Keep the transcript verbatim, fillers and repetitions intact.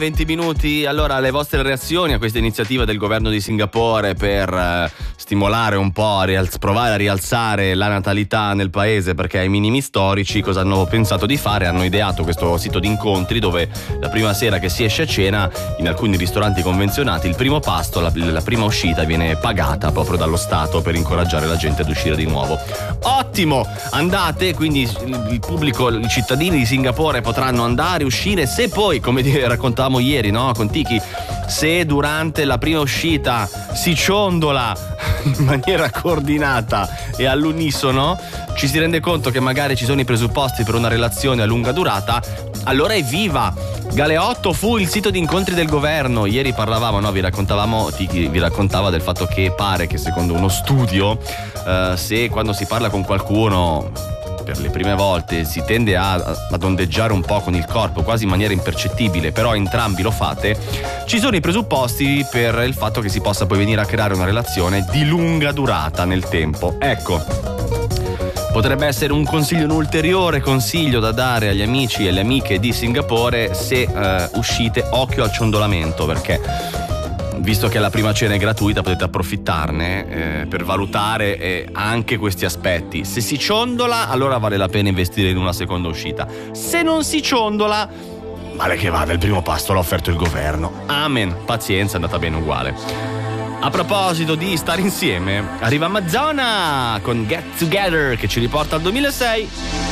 venti minuti, allora le vostre reazioni a questa iniziativa del governo di Singapore per eh, stimolare un po', a rialz- provare a rialzare la natalità nel paese, perché ai minimi storici cosa hanno pensato di fare? Hanno ideato questo sito di incontri dove la prima sera che si esce a cena in alcuni ristoranti convenzionati il primo pasto, la, la prima uscita viene pagata proprio dallo Stato per incoraggiare la gente ad uscire di nuovo. Ottimo, andate, quindi il pubblico, i cittadini di Singapore potranno andare, uscire, se poi, come raccontavamo ieri, no, con Tiki, se durante la prima uscita si ciondola in maniera coordinata e all'unisono, ci si rende conto che magari ci sono i presupposti per una relazione a lunga durata, allora evviva! Galeotto fu il sito di incontri del governo. Ieri parlavamo, no, vi raccontavamo, Tiki vi raccontava del fatto che pare che secondo uno studio eh, se quando si parla con qualcuno per le prime volte si tende a, ad ondeggiare un po' con il corpo, quasi in maniera impercettibile, però entrambi lo fate, ci sono i presupposti per il fatto che si possa poi venire a creare una relazione di lunga durata nel tempo. Ecco, potrebbe essere un consiglio, un ulteriore consiglio da dare agli amici e alle amiche di Singapore: se eh, uscite, occhio al ciondolamento, perché visto che la prima cena è gratuita potete approfittarne eh, per valutare eh, anche questi aspetti. Se si ciondola, allora vale la pena investire in una seconda uscita. Se non si ciondola, male che vada, il primo pasto l'ha offerto il governo. Amen, pazienza, è andata bene uguale. A proposito di stare insieme, arriva Madonna con Get Together che ci riporta al duemilasei.